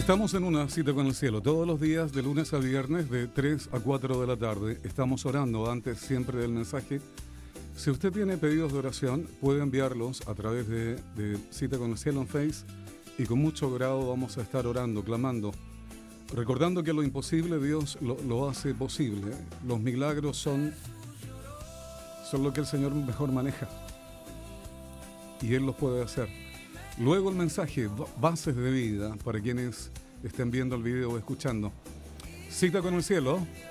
Estamos en una cita con el cielo todos los días de lunes a viernes de 3 a 4 de la tarde. Estamos orando antes siempre del mensaje. Si usted tiene pedidos de oración, puede enviarlos a través de Cita con el Cielo en Face y con mucho grado vamos a estar orando, clamando, recordando que lo imposible Dios lo hace posible. Los milagros son lo que el Señor mejor maneja y Él los puede hacer. Luego el mensaje, bases de vida, para quienes estén viendo el video o escuchando. Cita con el cielo.